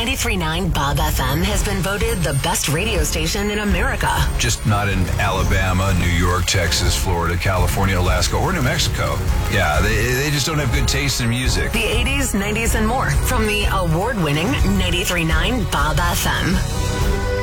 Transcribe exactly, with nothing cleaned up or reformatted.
ninety-three point nine Bob F M has been voted the best radio station in America. Just not in Alabama, New York, Texas, Florida, California, Alaska, or New Mexico. Yeah, they, they just don't have good taste in music. The eighties, nineties, and more from the award-winning ninety-three point nine Bob F M.